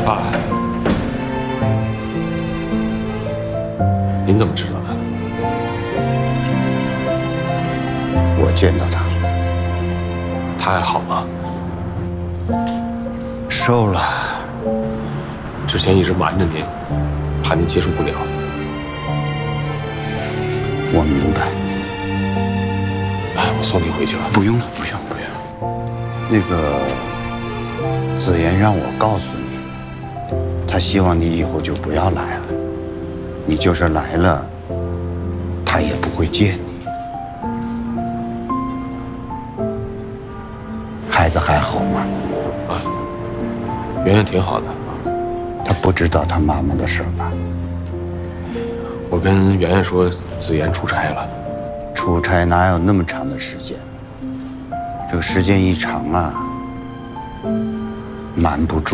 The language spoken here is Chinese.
爸，您怎么知道的？ 我见到他， 他还好吗？ 瘦了。 之前一直瞒着您，怕您接受不了。 我明白。 哎，我送您回去吧。 不用了，不用。那个子言让我告诉你，他希望你以后就不要来了。你就是来了，他也不会见你。孩子还好吗？ 啊，圆圆挺好的。 他不知道他妈妈的事吧？ 我跟圆圆说，子言出差了。 出差哪有那么长的时间？这个时间一长啊，瞒不住。